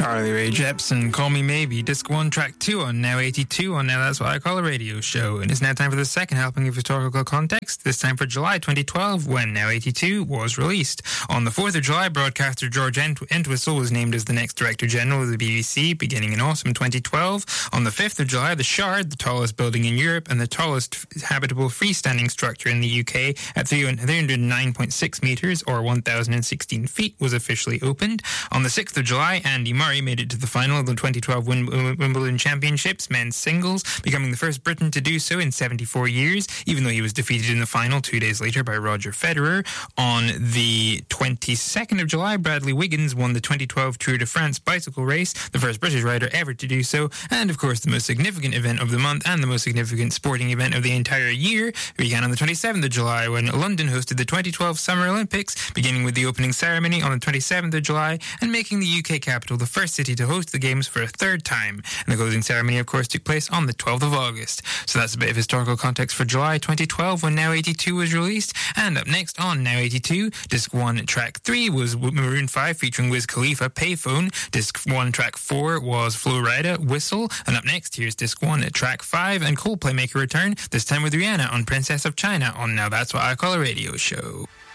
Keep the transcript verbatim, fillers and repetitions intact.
Carly Rae Jepsen, Call Me Maybe, Disc one, Track two on Now eighty-two on Now That's What I Call a Radio Show. And it's now time for the second helping of historical context, this time for July twenty twelve, when Now eighty-two was released. On the fourth of July, broadcaster George Ent- Entwistle was named as the next Director General of the B B C, beginning in autumn twenty twelve. On the fifth of July, the Shard, the tallest building in Europe and the tallest habitable freestanding structure in the U K at three hundred nine point six metres, or one thousand sixteen feet, was officially opened. On the sixth of July, Andy Murray made it to the final of the twenty twelve Wim- Wimbledon Championships men's singles, becoming the first Briton to do so in seventy-four years, even though he was defeated in the final two days later by Roger Federer. On the twenty-second of July, Bradley Wiggins won the twenty twelve Tour de France bicycle race, the first British rider ever to do so, and of course the most significant event of the month and the most significant sporting event of the entire year began on the twenty-seventh of July when London hosted the twenty twelve Summer Olympics, beginning with the opening ceremony on the twenty-seventh of July and making the U K capital the first city to host the Games for a third time. And the closing ceremony, of course, took place on the twelfth of August. So that's a bit of historical context for July twenty twelve when Now eighty-two was released. And up next on Now eighty-two, Disc one, Track three was Maroon five featuring Wiz Khalifa, Payphone. Disc one, Track four was Flo Rida, Whistle. And up next, here's Disc one, Track five, and Coldplay make a return, this time with Rihanna on Princess of China on Now That's What I Call a Radio Show.